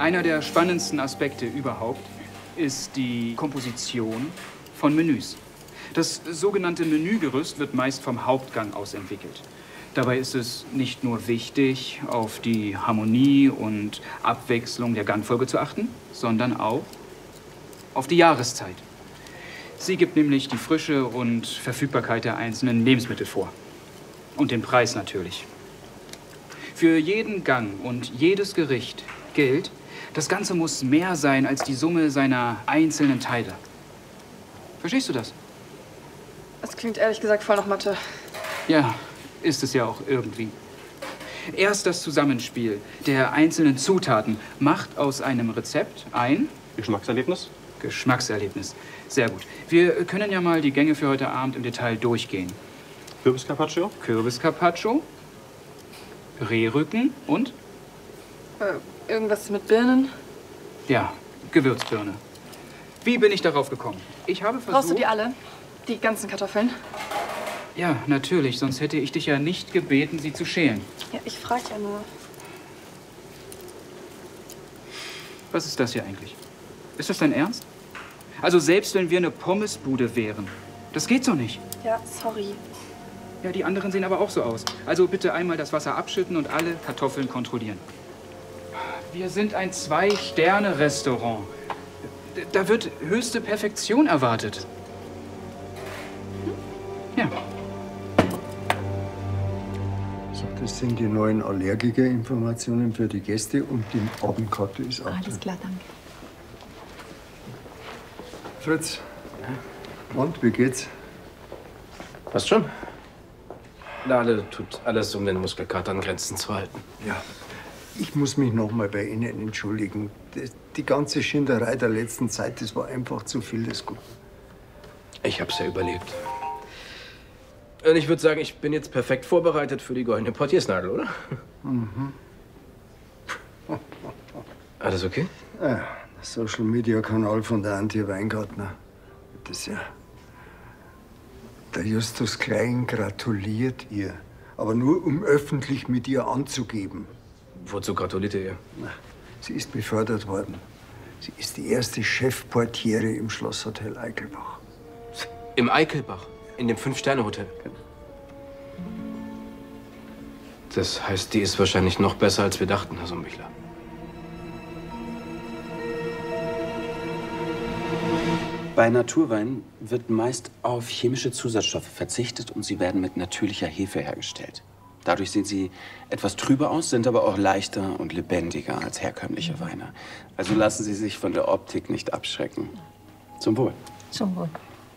Einer der spannendsten Aspekte überhaupt ist die Komposition von Menüs. Das sogenannte Menügerüst wird meist vom Hauptgang aus entwickelt. Dabei ist es nicht nur wichtig, auf die Harmonie und Abwechslung der Gangfolge zu achten, sondern auch auf die Jahreszeit. Sie gibt nämlich die Frische und Verfügbarkeit der einzelnen Lebensmittel vor. Und den Preis natürlich. Für jeden Gang und jedes Gericht gilt, das Ganze muss mehr sein als die Summe seiner einzelnen Teile. Verstehst du das? Das klingt ehrlich gesagt voll nach Mathe. Ja, ist es ja auch irgendwie. Erst das Zusammenspiel der einzelnen Zutaten macht aus einem Rezept ein Geschmackserlebnis? Geschmackserlebnis. Sehr gut. Wir können ja mal die Gänge für heute Abend im Detail durchgehen. Kürbiscarpaccio? Kürbiscarpaccio, Rehrücken und? Irgendwas mit Birnen? Ja, Gewürzbirne. Wie bin ich darauf gekommen? Ich habe versucht... Brauchst du die alle? Die ganzen Kartoffeln? Ja, natürlich. Sonst hätte ich dich ja nicht gebeten, sie zu schälen. Ja, ich frage ja nur. Was ist das hier eigentlich? Ist das dein Ernst? Also selbst wenn wir eine Pommesbude wären. Das geht so nicht. Ja, sorry. Ja, die anderen sehen aber auch so aus. Also bitte einmal das Wasser abschütten und alle Kartoffeln kontrollieren. Wir sind ein 2-Sterne-Restaurant. Da wird höchste Perfektion erwartet. Ja. So, das sind die neuen Allergiker-Informationen für die Gäste und die Abendkarte ist auch. Alles klar, danke. Fritz, und wie geht's? Passt schon. Lale tut alles, um den Muskelkater an Grenzen zu halten. Ja, ich muss mich noch mal bei Ihnen entschuldigen. Die ganze Schinderei der letzten Zeit, das war einfach zu viel des Guten. Ich hab's ja überlebt. Und ich würde sagen, ich bin jetzt perfekt vorbereitet für die goldene Portiersnadel, oder? Mhm. Alles okay? Ja, Social-Media-Kanal von der Antje Weingartner. Das ja. Der Justus Klein gratuliert ihr. Aber nur, um öffentlich mit ihr anzugeben. Wozu gratuliert ihr ihr? Na, sie ist befördert worden. Sie ist die erste Chefportiere im Schlosshotel Eickelbach. Im Eickelbach? In dem 5-Sterne-Hotel? Das heißt, die ist wahrscheinlich noch besser, als wir dachten, Herr Sumbichler. Bei Naturwein wird meist auf chemische Zusatzstoffe verzichtet und sie werden mit natürlicher Hefe hergestellt. Dadurch sehen sie etwas trüber aus, sind aber auch leichter und lebendiger als herkömmliche Weine. Also lassen Sie sich von der Optik nicht abschrecken. Zum Wohl. Zum Wohl.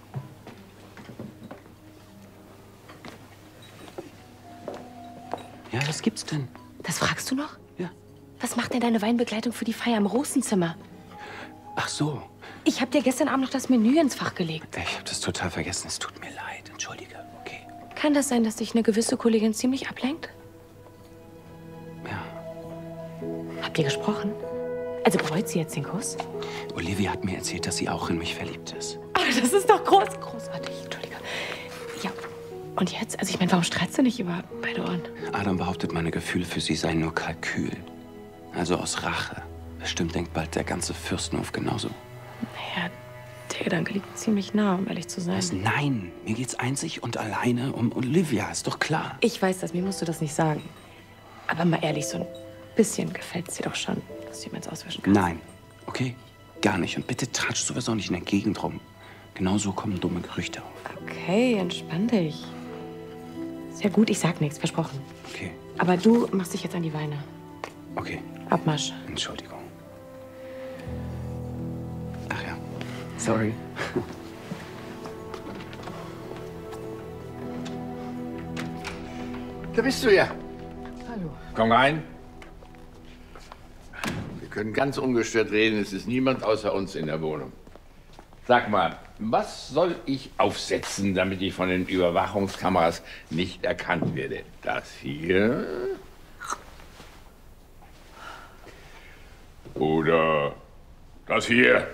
Ja, was gibt's denn? Das fragst du noch? Ja. Was macht denn deine Weinbegleitung für die Feier im Rosenzimmer? Ach so. Ich habe dir gestern Abend noch das Menü ins Fach gelegt. Ich habe das total vergessen. Es tut mir leid. Entschuldige. Okay. Kann das sein, dass dich eine gewisse Kollegin ziemlich ablenkt? Ja. Habt ihr gesprochen? Also bereut sie jetzt den Kuss? Olivia hat mir erzählt, dass sie auch in mich verliebt ist. Aber das ist doch großartig. Entschuldige. Ja. Und jetzt? Also ich meine, warum streitst du nicht über beide Ohren? Adam behauptet, meine Gefühle für sie seien nur Kalkül. Also aus Rache. Bestimmt denkt bald der ganze Fürstenhof genauso. Naja, der Gedanke liegt ziemlich nah, um ehrlich zu sein. Was? Nein, mir geht's einzig und alleine um Olivia, ist doch klar. Ich weiß das, mir musst du das nicht sagen. Aber mal ehrlich, so ein bisschen gefällt's dir doch schon, dass du jemals auswischen kannst. Nein, okay? Gar nicht. Und bitte tratsch sowas auch nicht in der Gegend rum. Genauso kommen dumme Gerüchte auf. Okay, entspann dich. Ist ja gut, ich sag nichts, versprochen. Okay, Aber du machst dich jetzt an die Weine. okay. Abmarsch. Entschuldigung. Ach ja, sorry. Da bist du ja. Hallo. Komm rein. Wir können ganz ungestört reden. Es ist niemand außer uns in der Wohnung. Sag mal, was soll ich aufsetzen, damit ich von den Überwachungskameras nicht erkannt werde? Das hier? Oder das hier?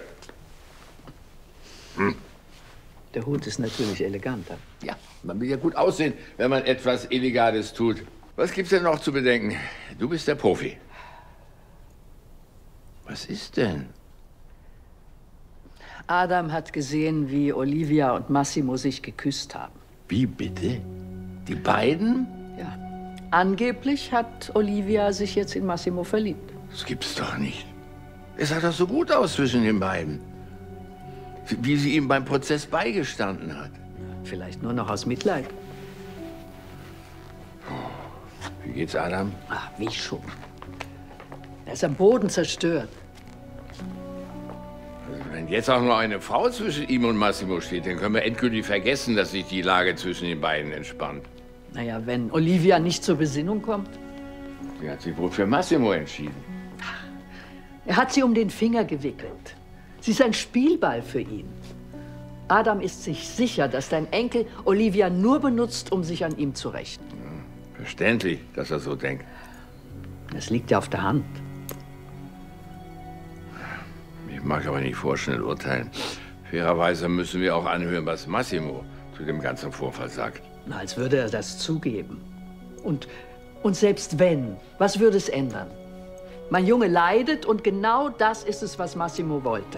Hm. Der Hut ist natürlich eleganter. Ja, man will ja gut aussehen, wenn man etwas Illegales tut. Was gibt's denn noch zu bedenken? Du bist der Profi. Was ist denn? Adam hat gesehen, wie Olivia und Massimo sich geküsst haben. Wie bitte? Die beiden? Ja. Angeblich hat Olivia sich jetzt in Massimo verliebt. Das gibt's doch nicht. Es sah doch so gut aus zwischen den beiden. Wie sie ihm beim Prozess beigestanden hat. Vielleicht nur noch aus Mitleid. Wie geht's Adam? Ach, wie schon. Er ist am Boden zerstört. Also wenn jetzt auch noch eine Frau zwischen ihm und Massimo steht, dann können wir endgültig vergessen, dass sich die Lage zwischen den beiden entspannt. Naja, wenn Olivia nicht zur Besinnung kommt. Sie hat sich wohl für Massimo entschieden. Er hat sie um den Finger gewickelt. Sie ist ein Spielball für ihn. Adam ist sich sicher, dass dein Enkel Olivia nur benutzt, um sich an ihm zu rächen. Verständlich, dass er so denkt. Das liegt ja auf der Hand. Ich mag aber nicht vorschnell urteilen. Fairerweise müssen wir auch anhören, was Massimo zu dem ganzen Vorfall sagt. Na, als würde er das zugeben. Und selbst wenn, was würde es ändern? Mein Junge leidet und genau das ist es, was Massimo wollte.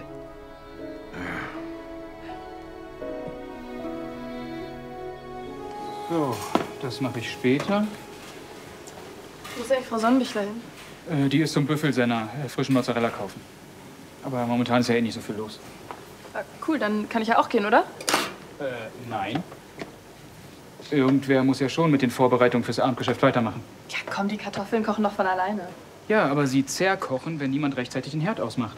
So, das mache ich später. Wo ist eigentlich Frau Sonnenbichler hin? Die ist zum Büffelsenner, frischen Mozzarella kaufen. Aber momentan ist ja eh nicht so viel los. Ah, cool, dann kann ich ja auch gehen, oder? Nein. Irgendwer muss ja schon mit den Vorbereitungen fürs Abendgeschäft weitermachen. Ja, komm, die Kartoffeln kochen doch von alleine. Ja, aber sie zerkochen, wenn niemand rechtzeitig den Herd ausmacht.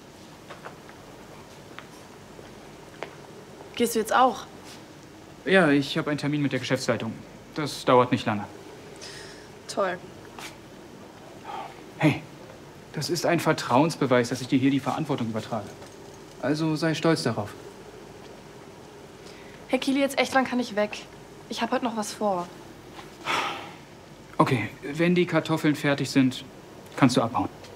Gehst du jetzt auch? Ja, ich habe einen Termin mit der Geschäftsleitung. Das dauert nicht lange. Toll. Hey, das ist ein Vertrauensbeweis, dass ich dir hier die Verantwortung übertrage. Also sei stolz darauf. Herr Kili, jetzt echt, wann kann ich weg? Ich habe heute noch was vor. Okay, wenn die Kartoffeln fertig sind, kannst du abhauen.